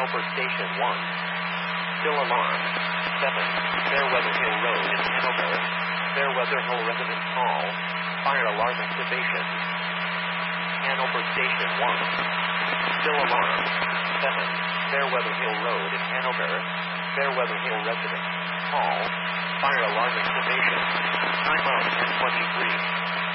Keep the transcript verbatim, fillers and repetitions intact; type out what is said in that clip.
Hanover Station one. Still alarm. seven. Fairweather Hill Road in Hanover. Fairweather Hill Residence Hall. Fire alarm activation. Hanover Station one. Still alarm. seven. Fairweather Hill Road in Hanover. Fairweather Hill Residence Hall. Fire alarm activation. Time out ten twenty-three.